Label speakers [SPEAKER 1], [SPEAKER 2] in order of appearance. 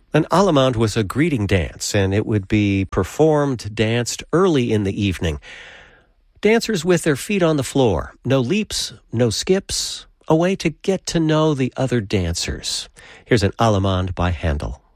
[SPEAKER 1] An allemande was a greeting dance, and it would be danced early in the evening. Dancers with their feet on the floor. No leaps, no skips. A way to get to know the other dancers. Here's an allemande by Handel.